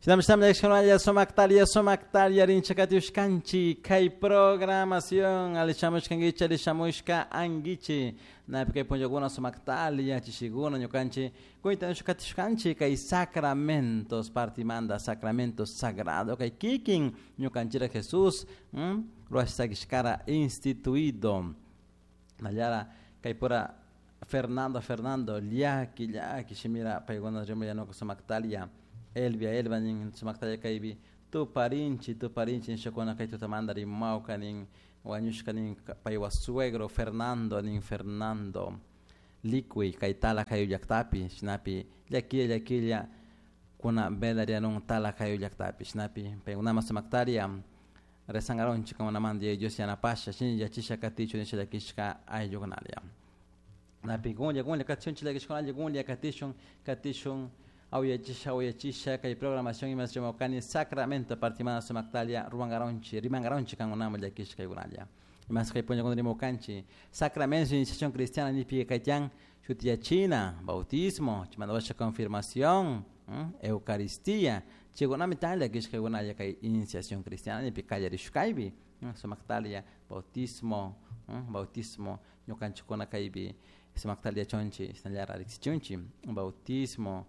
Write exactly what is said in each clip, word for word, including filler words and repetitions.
Estamos también somaktalia somaktalia rinchakatiushkanchi kai programación alishamos kangicha alishamushka angichi na porque ponjoguna somaktalia chishiguna nyokanchi kuitanushkatishkanchi kai sacramentos partimanda sacramentos sagrado kai kikin nyokanchira Jesús hm roasagishkara instituido nayara kai pora Fernando Fernando liaki liaki shimira paigona remya no somaktalia Elvia Elva nin sumaktalia kaibi tu parinchi tu parinchi shakona kai tu tamanda ri mauka nin wanyushka nin paiwa suegro Fernando nin Fernando liqui kai tala kai yaktapi snapi liaki liaki kuna bela ria non tala kai yaktapi snapi paigona sumaktalia resangaron chika una mandi josiana pasha shin ya chisha katichu ni shila kishka ay jogonalia na pigonja gonja kachon chila kishka gonja katishon katishon Auyachisha, Auyachisha, que hay programación y más llamocani sacramento partimana somaktalia ruangaronchi, rimangaronchi cangonamo de aquí shkaigunalia. Y más que hay ponyo con rimocanchi, sacramento iniciación cristiana ni pie caitian, chutia china, bautismo, chimandocha confirmación, eucaristía, chigonami talia que shkaigunalia que hay iniciación cristiana ni pie caia rishkaibi, somaktalia, bautismo, bautismo, nyocanchi kona kaibi, somaktalia chonchi, snalara rixichunchi, bautismo,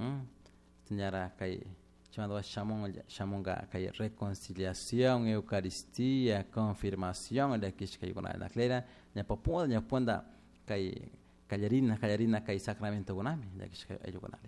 señora kai chamado chamon chamonga kai reconciliación eucaristía confirmación de que kai gona la clera ne popo ne ponda kai callarina callarina kai sacramento gonami de que kai gona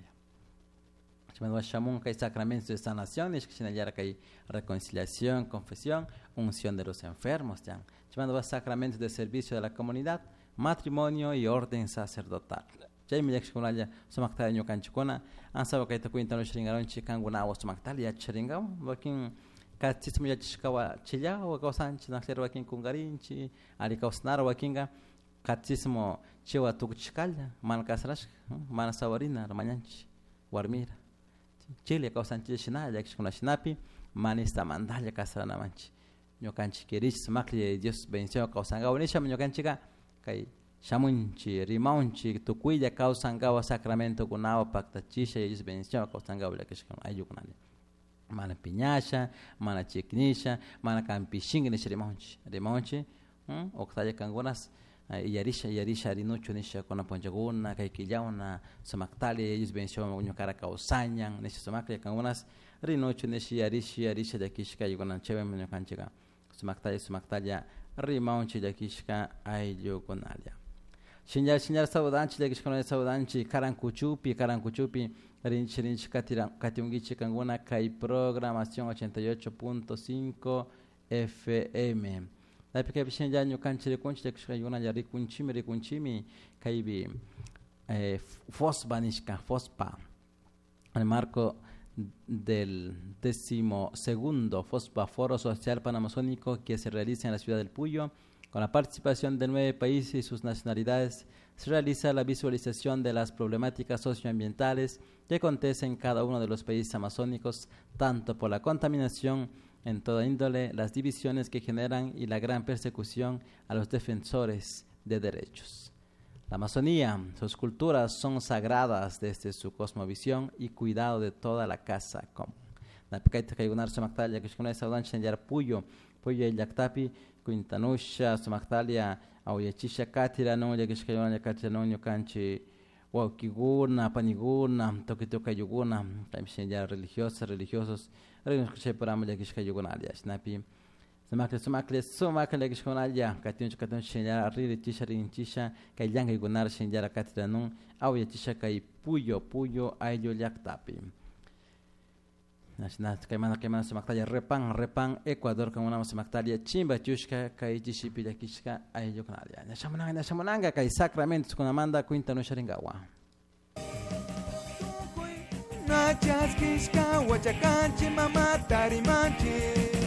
ya chamado chamon kai sacramento de sanación es que señala kai reconciliación confesión unción de los enfermos ya chamado sacramento de servicio de la comunidad matrimonio y orden sacerdotal. Jai mi lex kunalya somaktalia nyokanchikona ansaba kaita kuinta no shringaron chikanguna wa somaktalia chringa wakin katsitsmu ya chikawa chilla wa kausanchi naklero wakin kungarinchi ali kausnara wakinga katsitsmu chiwa tukchikalla man kasrash man sawarina ramanyanchi warmira chile kausanchi shina lex kuna shinapi manista mandalla kasrana manchi nyokanchi kerich makli Dios bencio kausanga onisha nyokanchika kai Shamunchi, Rimaunchi, Tucuilla, Causangawa, Sacramento, Gunawa, Pactachisha, y Bención, Causangawa, la que es con Ayukunale. Mana Piñasha, Mana Chiknisha, Mana Campishing, y Rimaunchi, Rimaunchi, Octaya Cangunas, Yarisha, Yarisha, Rinucho, Nisha, con la Ponjaguna, Kaikillauna, Samaktalia, y Bención, Uñocara, Causanyan, Nisha Samaklia, Cangunas, Rinucho, Nisha, Yarisha, Yarisha, de Kishka, Yugunan Cheve, Muñocanchiga, Samaktalia, Samaktalia, Rimaunchi, de Kishka, Ayukunalia. Shinyar shinyar saudanchi legi shkona saudanchi karankuchupi karankuchupi rinchi rinchi katira katiungichi kanguna kai programación ochenta y ocho punto cinco F M. La pika bishinja nyukanchi rekunchi legi shkona yuna ya rikunchimi rikunchimi kai bi eh, fosba nishka fospa en el marco del décimo segundo Fospa Foro Social Panamazónico que se realiza en la ciudad del Puyo. Con la participación de nueve países y sus nacionalidades, se realiza la visualización de las problemáticas socioambientales que acontecen en cada uno de los países amazónicos, tanto por la contaminación en toda índole, las divisiones que generan y la gran persecución a los defensores de derechos. La Amazonía, sus culturas son sagradas desde su cosmovisión y cuidado de toda la casa común. La pecaita que ayunar su mactalia que se saudancha en yar puyo, puyo y yaktapi, Quintanusha, Somaktalia, Auyachisha, Katira, no, ya que se cayó en la Katira, no, yo canche, Waukiguna, Paniguna, Tokitoka Yuguna, también ya religiosas, religiosos, religiosos que por amor ya que se cayó con alia, Snappy, Somakle, Somakle, Somakle, que se con alia, Katin, Katin, Shenyar, Riri, Tisha, Rinchisha, Kayanga y Gunar, Shenyar, Katira, no, Auyachisha, Kay, Puyo, Puyo, Ayo, Yaktapi. National Kaimana Kaimana Somaktalia Repan Repan Ecuador con una Somaktalia Chimba Chushka Kai Chishipilla Kishka Ayokunalia. Nashamananga Nashamananga Kai Sacramento con Amanda Quinta no Sharingawa. Nachas Kishka Wachakanchi Mama Tarimanchi